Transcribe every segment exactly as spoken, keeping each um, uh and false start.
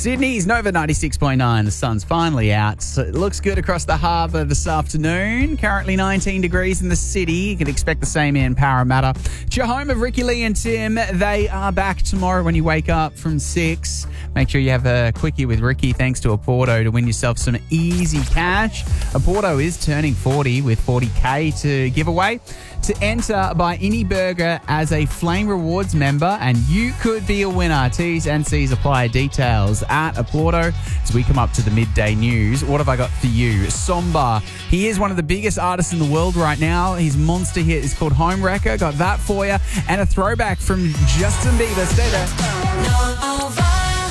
Sydney's Nova ninety-six point nine. The sun's finally out. So it looks good across the harbour this afternoon. Currently nineteen degrees in the city. You can expect the same in Parramatta. It's your home of Ricky Lee and Tim. They are back tomorrow when you wake up from six. Make sure you have a quickie with Ricky thanks to Oporto to win yourself some easy cash. Oporto is turning forty with forty K to give away. To enter, buy any burger as a Flame Rewards member and you could be a winner. T's and C's apply. Details at Oporto. As we come up to the midday news, what have I got for you? Somba. He is one of the biggest artists in the world right now. His monster hit is called Home Wrecker. Got that for you. And a throwback from Justin Bieber. Stay there.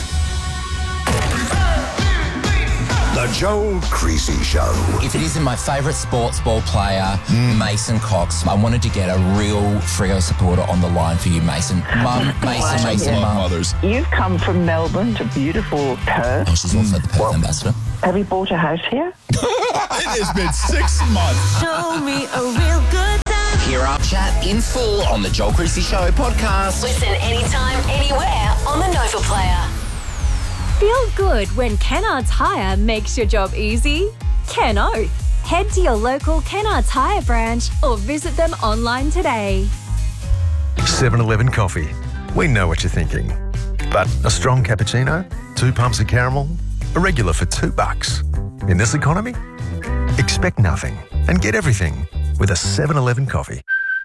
The Joel Creasy Show. If it isn't my favourite sports ball player, mm. Mason Cox, I wanted to get a real Freo supporter on the line for you, Mason. Mum, Mason, Mason, Mum. Mothers. You've come from Melbourne to beautiful Perth. Oh, she's also the Perth well, ambassador. Have you bought a house here? It has been six months. Show me a real good time. Hear our chat in full on the Joel Creasy Show podcast. Listen anytime, anywhere on the Nova Player. Feel good when Kennards Hire makes your job easy? Ken Oath. Head to your local Kennards Hire branch or visit them online today. seven eleven coffee. We know what you're thinking. But a strong cappuccino, two pumps of caramel, a regular for two bucks. In this economy, expect nothing and get everything with a seven eleven coffee.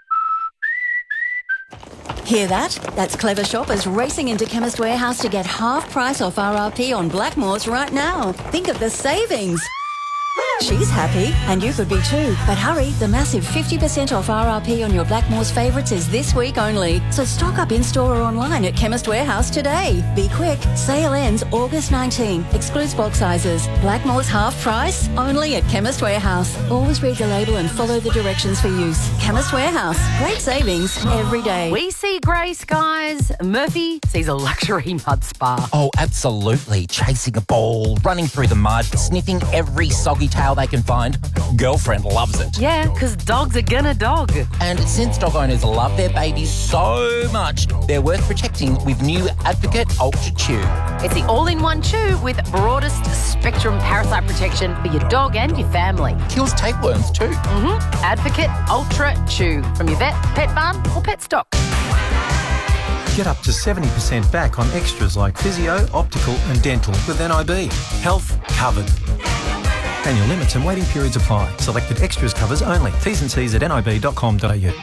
Hear that? That's clever shoppers racing into Chemist Warehouse to get half price off R R P on Blackmores right now. Think of the savings. She's happy, and you could be too. But hurry, the massive fifty percent off R R P on your Blackmores favourites is this week only. So stock up in-store or online at Chemist Warehouse today. Be quick. Sale ends August nineteenth. Excludes bulk sizes. Blackmores half price? Only at Chemist Warehouse. Always read the label and follow the directions for use. Chemist Warehouse. Great savings every day. We see grey skies. Murphy sees a luxury mud spa. Oh, absolutely. Chasing a ball, running through the mud, sniffing every soggy tail they can find. Girlfriend loves it. Yeah, because dogs are gonna dog. And since dog owners love their babies so much, they're worth protecting with new Advocate Ultra Chew. It's the all-in-one chew with broadest spectrum parasite protection for your dog and your family. Kills tapeworms too. Mm-hmm. Advocate Ultra Chew from your vet, pet barn or pet stock. Get up to seventy percent back on extras like physio, optical and dental with N I B. Health covered. Annual limits and waiting periods apply. Selected extras covers only. T's and C's at nib dot com dot a u.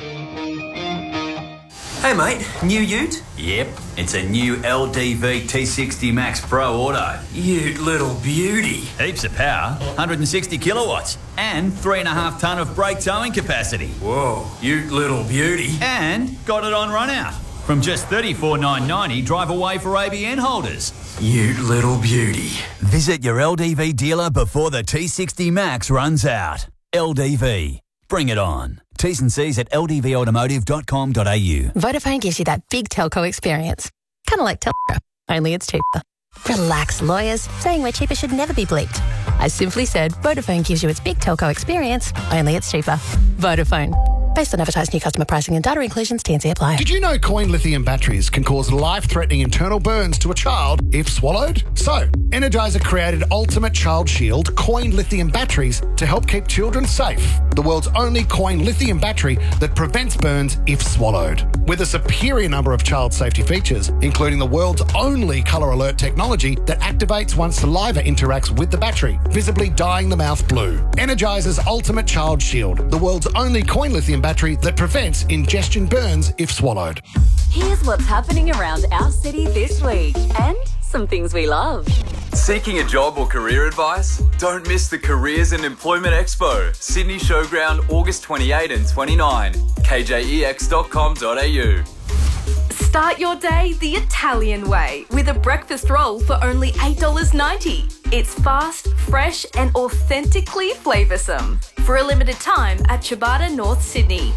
Hey mate, new ute? Yep, it's a new L D V T sixty Max Pro Auto. Ute little beauty. Heaps of power, one hundred sixty kilowatts, and three and a half tonne of brake towing capacity. Whoa, ute little beauty. And got it on run out. From just thirty-four thousand nine hundred ninety dollars, drive away for A B N holders. Ute little beauty. Visit your L D V dealer before the T sixty Max runs out. L D V. Bring it on. T's and C's at l d v automotive dot com dot a u. Vodafone gives you that big telco experience. Kind of like Telco, only it's cheaper. Relax, lawyers. Saying we're cheaper should never be bleeped. I simply said Vodafone gives you its big telco experience, only it's cheaper. Vodafone. Based on advertised new customer pricing and data inclusions, T and C apply. Did you know coin lithium batteries can cause life-threatening internal burns to a child if swallowed? So, Energizer created Ultimate Child Shield coin lithium batteries to help keep children safe. The world's only coin lithium battery that prevents burns if swallowed. With a superior number of child safety features, including the world's only colour alert technology that activates once saliva interacts with the battery, visibly dyeing the mouth blue. Energizer's Ultimate Child Shield, the world's only coin lithium battery that prevents ingestion burns if swallowed. Here's what's happening around our city this week and some things we love. Seeking a job or career advice? Don't miss the Careers and Employment Expo, Sydney Showground, August twenty-eighth and twenty-ninth. k j e x dot com dot a u. Start your day the Italian way with a breakfast roll for only eight dollars ninety. It's fast, fresh and authentically flavoursome. For a limited time at Ciabatta, North Sydney.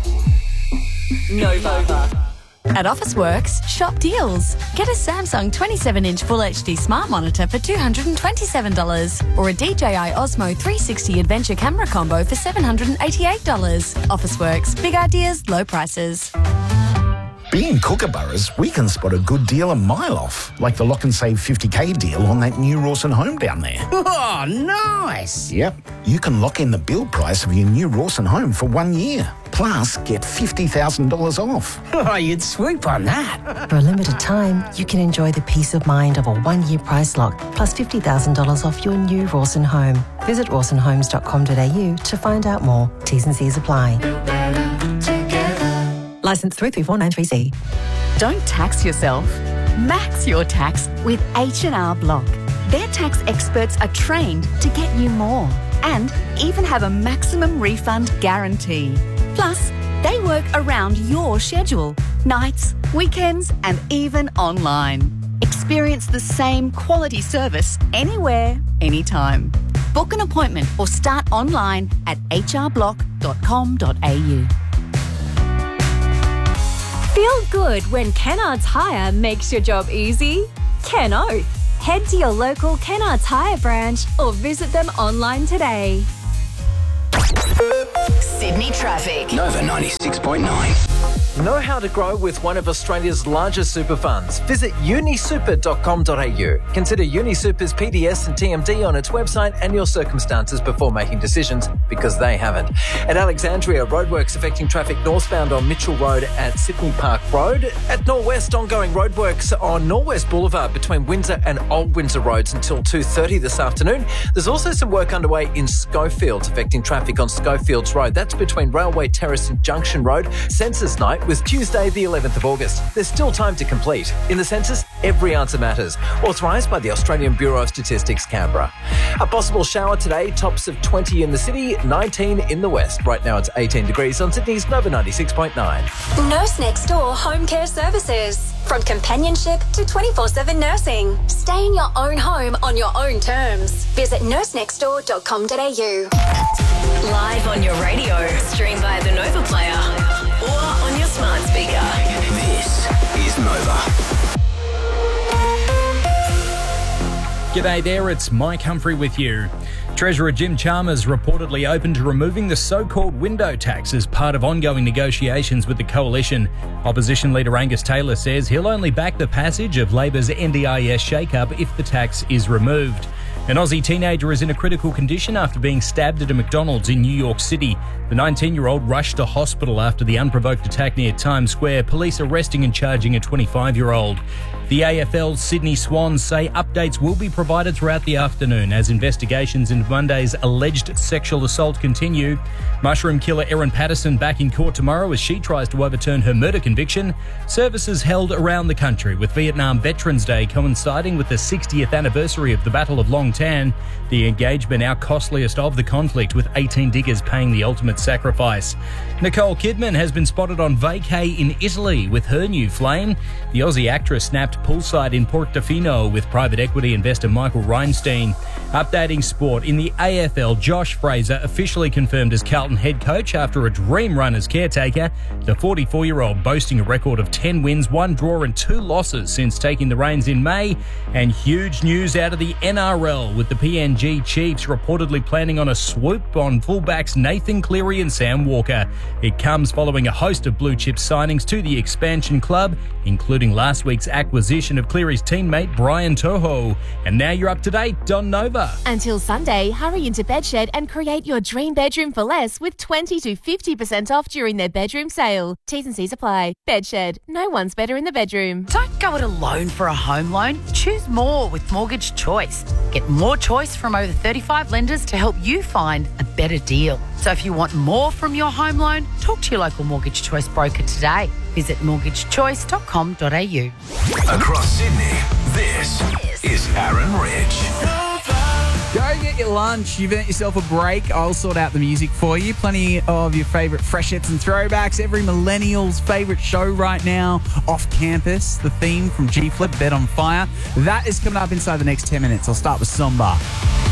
Nova. At Officeworks, shop deals. Get a Samsung twenty-seven inch Full H D smart monitor for two hundred twenty-seven dollars or a D J I Osmo three sixty Adventure camera combo for seven hundred eighty-eight dollars. Officeworks, big ideas, low prices. Being Kookaburras, we can spot a good deal a mile off, like the lock and save fifty K deal on that new Rawson home down there. Oh, nice. Yep, you can lock in the build price of your new Rawson home for one year. Plus, get fifty thousand dollars off. Oh, you'd swoop on that. For a limited time, you can enjoy the peace of mind of a one-year price lock, plus fifty thousand dollars off your new Rawson home. Visit rawson homes dot com dot a u to find out more. T's and C's apply. Licence three three four nine three C. Don't tax yourself. Max your tax with H and R Block. Their tax experts are trained to get you more and even have a maximum refund guarantee. Plus, they work around your schedule, nights, weekends, and even online. Experience the same quality service anywhere, anytime. Book an appointment or start online at h r block dot com dot a u. Feel good when Kennards Hire makes your job easy? Ken Oath. Head to your local Kennards Hire branch or visit them online today. Sydney traffic. Nova ninety-six point nine. Know how to grow with one of Australia's largest super funds? Visit uni super dot com dot a u. Consider UniSuper's P D S and T M D on its website and your circumstances before making decisions, because they haven't. At Alexandria, roadworks affecting traffic northbound on Mitchell Road at Sydney Park Road. At Norwest, ongoing roadworks on Norwest Boulevard between Windsor and Old Windsor Roads until two thirty this afternoon. There's also some work underway in Schofields affecting traffic on Schofields Road. That's between Railway Terrace and Junction Road. Census night was Tuesday the eleventh of August. There's still time to complete. In the census, every answer matters. Authorised by the Australian Bureau of Statistics, Canberra. A possible shower today, tops of twenty in the city, nineteen in the west. Right now it's eighteen degrees on Sydney's Nova ninety-six point nine. Nurse Next Door Home Care Services. From companionship to twenty-four seven nursing. Stay in your own home on your own terms. Visit nurse next door dot com dot a u. Live on your radio, stream via the Nova Player, or on your smart speaker. This is Nova. G'day there, it's Mike Humphrey with you. Treasurer Jim Chalmers reportedly open to removing the so-called window tax as part of ongoing negotiations with the coalition. Opposition leader Angus Taylor says he'll only back the passage of Labor's N D I S shake-up if the tax is removed. An Aussie teenager is in a critical condition after being stabbed at a McDonald's in New York City. The nineteen-year-old rushed to hospital after the unprovoked attack near Times Square, police arresting and charging a twenty-five-year-old. The A F L's Sydney Swans say updates will be provided throughout the afternoon as investigations into Monday's alleged sexual assault continue. Mushroom killer Erin Patterson back in court tomorrow as she tries to overturn her murder conviction. Services held around the country with Vietnam Veterans Day coinciding with the sixtieth anniversary of the Battle of Long Tan. The engagement our costliest of the conflict, with eighteen diggers paying the ultimate sacrifice. Nicole Kidman has been spotted on vacay in Italy with her new flame. The Aussie actress snapped poolside in Portofino with private equity investor Michael Reinstein. Updating sport, in the A F L, Josh Fraser officially confirmed as Carlton head coach after a dream run as caretaker. The forty-four-year-old boasting a record of ten wins, one draw and two losses since taking the reins in May. And huge news out of the N R L, with the P N G Chiefs reportedly planning on a swoop on fullbacks Nathan Cleary and Sam Walker. It comes following a host of blue-chip signings to the expansion club, including last week's acquisition of Cleary's teammate Brian Toho. And now you're up to date on Nova. Until Sunday, hurry into Bedshed and create your dream bedroom for less with twenty to fifty percent off during their bedroom sale. T's and C's apply. Bedshed. No one's better in the bedroom. Don't go it alone for a home loan. Choose more with Mortgage Choice. Get more choice from over thirty-five lenders to help you find a better deal. So if you want more from your home loan, talk to your local Mortgage Choice broker today. Visit mortgage choice dot com dot a u. Across Sydney, this is Aaron Ridge. Go get your lunch. You've earned yourself a break. I'll sort out the music for you. Plenty of your favourite fresh hits and throwbacks. Every millennial's favourite show right now, Off Campus. The theme from G Flip, Bed on Fire. That is coming up inside the next ten minutes. I'll start with Somba.